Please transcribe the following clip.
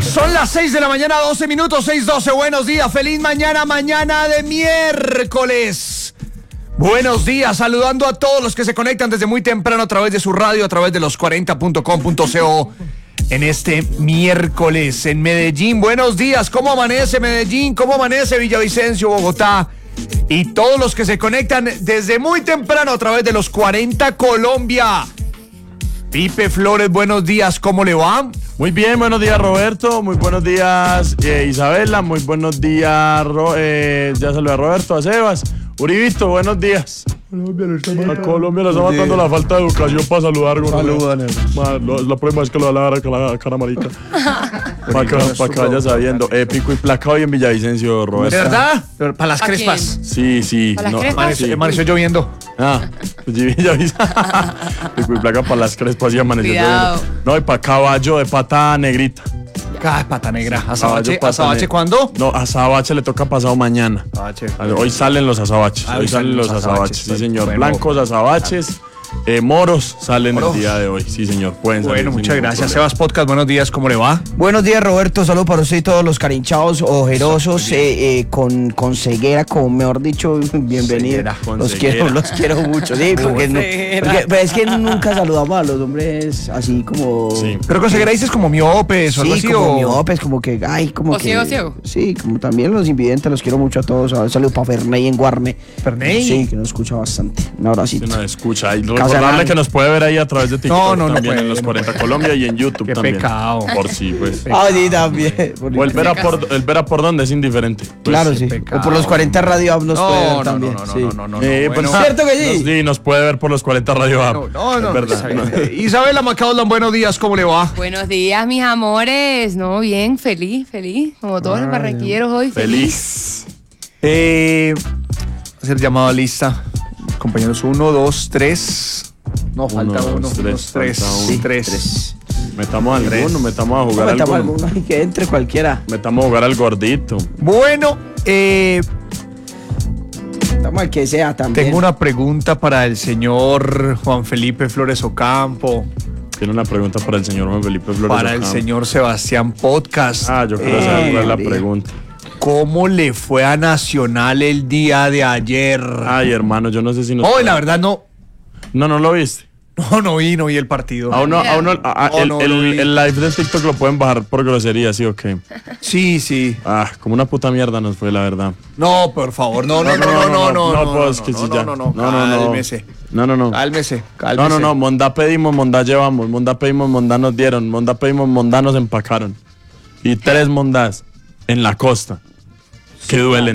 Son las 6 de la mañana, 12 minutos, 6:12. Buenos días, feliz mañana, mañana de miércoles. Buenos días, saludando a todos los que se conectan desde muy temprano a través de su radio, a través de los 40.com.co en este miércoles en Medellín. Buenos días, ¿cómo amanece Medellín? ¿Cómo amanece Villavicencio, Bogotá? Y todos los que se conectan desde muy temprano a través de los 40 Colombia. Pipe Flores, buenos días, ¿cómo le va? Muy bien, buenos días Roberto, muy buenos días Isabela, muy buenos días, ya saludé a Roberto, a Sebas, Uribito, buenos días. A Colombia le está matando la falta de educación para saludar. La prueba es que lo da la cara marica. Para que vaya sabiendo. Pico y placa hoy en Villavicencio, Roberto. ¿De verdad? ¿Para las crespas? Sí. ¿Para las crespas? Amaneció lloviendo. Pico y placa para las crespas y amaneció lloviendo. No, y para caballo de pata negrita. Pata negra. ¿Azabache cuándo? No, azabache le toca pasado mañana. Hoy salen los azabaches. Hoy salen los azabaches. Sí, señor. Bueno. Blancos, azabaches, moros salen el día de hoy. Sí, señor. Pueden salir. Bueno, muchas gracias. Sebas Podcast, buenos días. ¿Cómo le va? Buenos días, Roberto. Saludos para usted y todos los carinchados, ojerosos, con ceguera, como mejor dicho, bienvenidos. Los quiero mucho. Sí, porque es que nunca saludamos a los hombres así como. Sí. Pero con ceguera dices como miopes o algo así. Como miopes, como que. Ay, como o que. Ciego. Sí, como también los invidentes, los quiero mucho a todos. Saludos para Ferney en Guarne. ¿Ferney? Sí, que nos escucha bastante. Un abracito. Sí, nos escucha. Y recordarle que nos puede ver ahí a través de TikTok también en los 40 Colombia y en YouTube también. Qué pecado. Por sí, pues. Sí, también. O el ver a por dónde es indiferente. Pues, claro, sí. O por los 40 Radio App nos puede ver también. No. Pues cierto que sí. Nos puede ver por los 40 Radio App. No, es verdad. Isabela Macaulay, buenos días, ¿cómo le va? Buenos días, mis amores. No, bien, feliz. Como todos los barranquilleros hoy. Feliz. Hacer llamado a lista. Compañeros, 1, 2, 3. No, falta 1, 2, 3. Metamos alguno, metamos a jugar alguno. Que entre cualquiera. Metamos a jugar al gordito. Bueno, Estamos al que sea también. Tengo una pregunta para el señor Juan Felipe Flores Ocampo. Tiene una pregunta para el señor Juan Felipe Flores Para Ocampo. el señor Sebastián Podcast. Yo quiero saber cuál es la pregunta. ¿Cómo le fue a Nacional el día de ayer? Ay, hermano, yo no sé si nos... La verdad no. No lo viste. No vi el partido. El live de TikTok lo pueden bajar por grosería, ¿sí o qué? Sí. Como una puta mierda nos fue, la verdad. No, por favor, no. Pues que sí ya. Cálmese. No. Cálmese. No. Mondá pedimos, mondá llevamos. Mondá pedimos, mondá nos dieron. Mondá pedimos, mondá nos empacaron. Y 3 mondás en la costa. Que duelen.